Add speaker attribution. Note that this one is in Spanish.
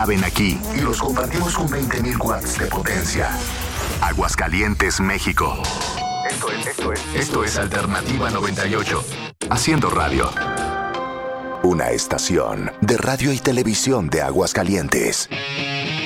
Speaker 1: Ven aquí y los compartimos con 20.000 watts de potencia. Aguascalientes, México. Esto es Alternativa 98. Haciendo radio. Una estación de radio y televisión de Aguascalientes.